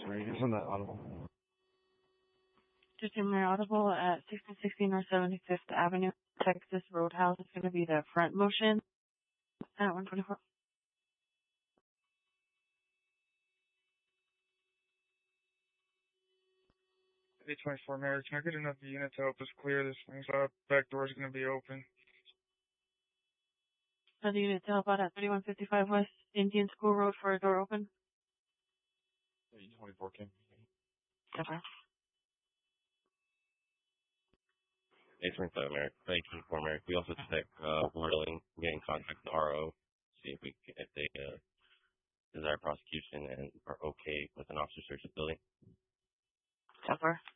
Sorry, isn't that audible? Just in my audible at 1660 North 75th Avenue, Texas Roadhouse. It's going to be the front motion at 124. 824 Mary, can I get another unit to help us clear this thing? So back door's going to be open. Another unit to help out at 3155 West Indian School Road for a door open. 824 King. Okay. 825 Merrick. 824 Merrick. We also detect Whirling, get in contact with the RO, see if they desire prosecution and are okay with an officer search of the building. Cover.